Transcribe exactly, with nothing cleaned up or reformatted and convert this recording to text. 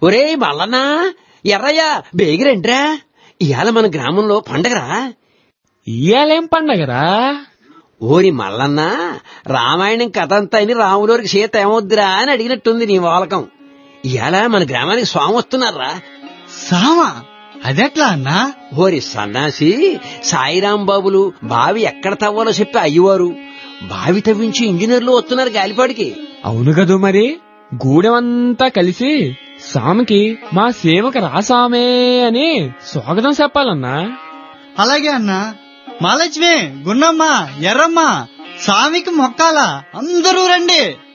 ఒరే మల్లన్నా, ఎర్రయ్య, బేగిరంట్రా, ఇవాళ మన గ్రామంలో పండగరా. ఇయాలేం పండగరా? ఓరి మల్లన్నా, రామాయణం కథ అంతా అని రాములోరికి సీత ఏమొద్దురా అని అడిగినట్టుంది నీ వాలకం. ఇవాళ మన గ్రామానికి స్వామి వస్తున్నారా. సామా? అదెట్లా అన్నా? ఓరి సన్నాసి, సాయిరాం బాబులు బావి ఎక్కడ తవ్వాలో చెప్పి అయ్యవారు బావి తవ్వించి ఇంజనీర్లు వస్తున్నారు గాలిపాడికి. అవును కదూ మరి. గూడెమంతా కలిసి సామికి మా సేవకు రాసామే అని స్వాగతం చెప్పాలన్నా. అలాగే అన్నా. మహాలక్ష్మి, గున్నమ్మ, ఎర్రమ్మ, స్వామికి మొక్కాల, అందరూ రండి.